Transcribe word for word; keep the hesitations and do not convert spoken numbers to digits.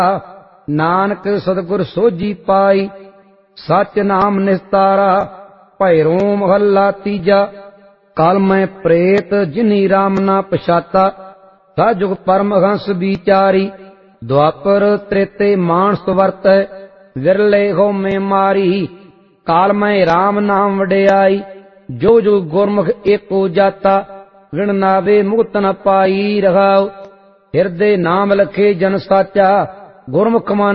ਨਾਨਕ ਸਤਿਗੁਰ ਸੋਝੀ ਪਾਈ। ਸਚ ਨਾਮ ਨਿਸਤਾਰਾ ਭੈਰੋ ਮਹੱਲਾ ਤੀਜਾ। ਕਾਲ ਮੈਂ ਪ੍ਰੇਤ ਜਿਨੀ ਰਾਮ ਨਾ ਪਛਾਤਾ, ਸਾਜੁਗ ਪਰਮਹੰਸ ਵਿਚਾਰੀ। ਦੁਆਪਰ ਤ੍ਰੇਤੇ ਮਾਨਸ ਵਰਤੈ, ਵਿਰਲੇ ਹੋਮੇ ਮਾਰੀ। ਕਾਲ ਮੈਂ ਰਾਮ ਨਾਮ ਵਡਿਆਈ, ਜੋ ਜੋ ਗੁਰਮੁਖ ਏਕੋ ਜਾਤਾ। ਵਿਣ ਨਾਵੇ ਮੁਕਤ ਨ ਪਾਈ ਰਹਾਉ, ਹਿਰਦੇ ਨਾਮ ਲਖੇ ਜਨ ਸਾਚਾ। ਗੁਰਮੁਖ ਮਨ